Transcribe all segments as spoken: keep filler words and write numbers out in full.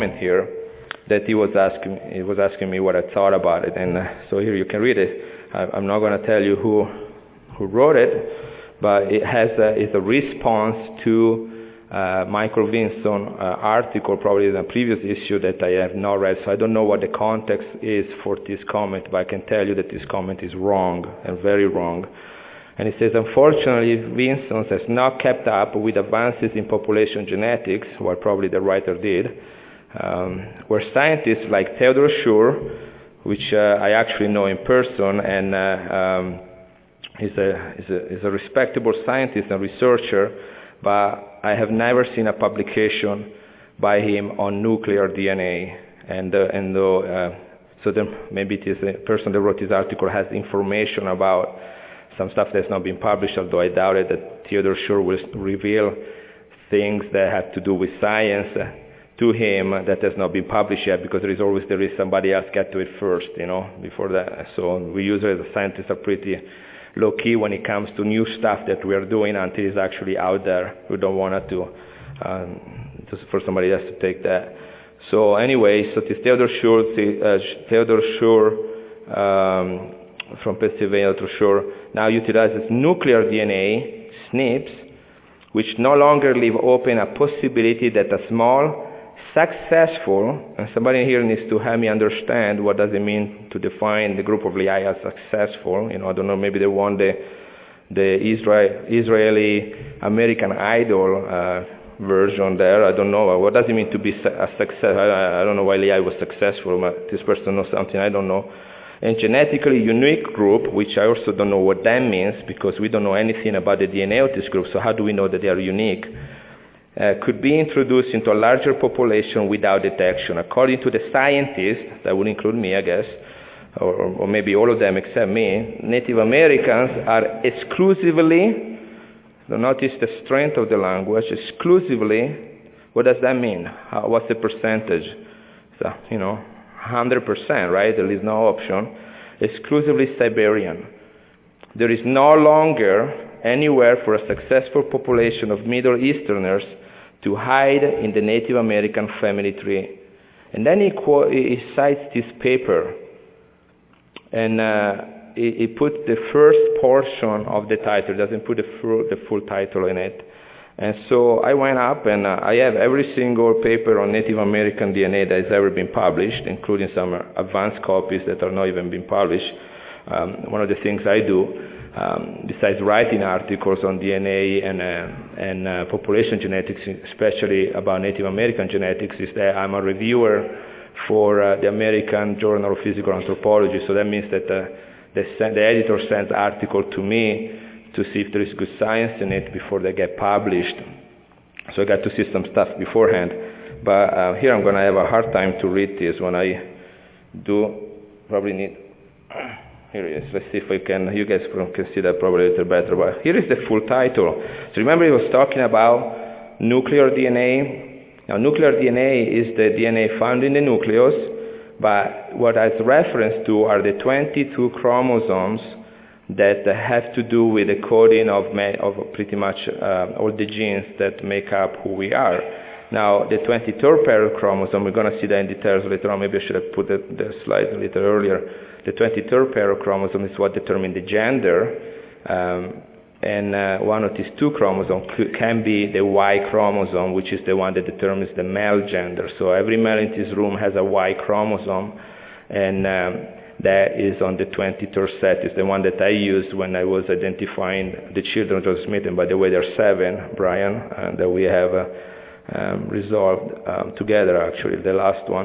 here that he was asking he was asking me what I thought about it, and uh, so here you can read it. I, I'm not going to tell you who who wrote it, but it has a, it's a response to uh, Michael Vinson uh, article, probably in a previous issue that I have not read. So I don't know what the context is for this comment, but I can tell you that this comment is wrong and very wrong. And it says, unfortunately, Vinson has not kept up with advances in population genetics, what probably the writer did, um, where scientists like Theodore Schur, which uh, I actually know in person, and uh, um, he's, a, he's, a, he's a respectable scientist and researcher, but I have never seen a publication by him on nuclear D N A. And, uh, and uh, so then maybe it is the person that wrote this article has information about some stuff that's not been published, although I doubt it that Theodore Schur will reveal things that have to do with science uh, to him that has not been published yet, because there is always there is somebody else get to it first, you know, before that. So we usually as scientists are pretty low-key when it comes to new stuff that we are doing until it's actually out there. We don't want to, um, just for somebody else to take that. So anyway, so this Theodore Schur, uh, Theodore Schur, um, from Pennsylvania to Schur, now utilizes nuclear D N A, S N Ps, which no longer leave open a possibility that a small, successful, and somebody here needs to help me understand what does it mean to define the group of Lehi as successful. You know, I don't know, maybe they won the, the Israel, Israeli American Idol uh, version there. I don't know. What does it mean to be a success? I, I don't know why Lehi was successful, but this person knows something I don't know. And genetically unique group, which I also don't know what that means, because we don't know anything about the D N A of this group, so how do we know that they are unique? Uh, could be introduced into a larger population without detection. According to the scientists, that would include me, I guess, or, or maybe all of them except me, Native Americans are exclusively, notice the strength of the language, exclusively, what does that mean? How, what's the percentage? So, you know, one hundred percent, right? There is no option. Exclusively Siberian. There is no longer anywhere for a successful population of Middle Easterners to hide in the Native American family tree. And then he, he cites this paper, and uh, he, he put the first portion of the title, doesn't put the full, the full title in it. And so I went up, and uh, I have every single paper on Native American D N A that has ever been published, including some advanced copies that are not even been published. Um, one of the things I do, um, besides writing articles on D N A and, uh, and uh, population genetics, especially about Native American genetics, is that I'm a reviewer for uh, the American Journal of Physical Anthropology. So that means that uh, the, the editor sends article to me to see if there is good science in it before they get published. So I got to see some stuff beforehand. But uh, here I'm going to have a hard time to read this when I do probably need... Here it is. Let's see if we can, you guys can see that probably a little better. But here is the full title. So remember he was talking about nuclear D N A. Now nuclear D N A is the D N A found in the nucleus, but what it's reference to are the twenty-two chromosomes that have to do with the coding of, of pretty much uh, all the genes that make up who we are. Now, the twenty-third pair of chromosome, we're going to see that in details later on. Maybe I should have put the, the slide a little earlier. The twenty-third pair of chromosome is what determines the gender. Um, and uh, one of these two chromosomes can be the Y chromosome, which is the one that determines the male gender. So every male in this room has a Y chromosome. And um, that is on the twenty-third set. It's the one that I used when I was identifying the children of Joseph Smith. And by the way, there are seven, Brian, uh, that we have uh, um, resolved um, together, actually, the last one.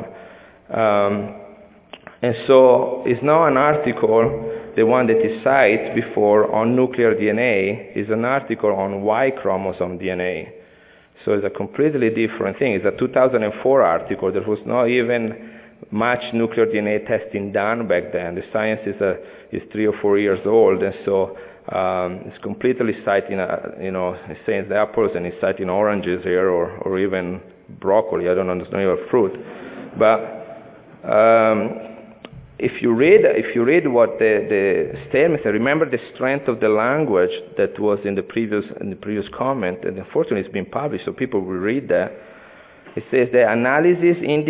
Um, and so it's not an article, the one that he cites before on nuclear D N A, is an article on Y chromosome D N A. So it's a completely different thing. It's a two thousand four article. There was not even much nuclear D N A testing done back then. The science is, a, is three or four years old, and so um, it's completely citing, uh, you know, it's saying the apples and it's citing oranges here, or, or even broccoli. I don't understand your fruit. But um, if you read, if you read what the, the statement said, remember the strength of the language that was in the previous in the previous comment, and unfortunately it's been published, so people will read that. It says the analysis indicates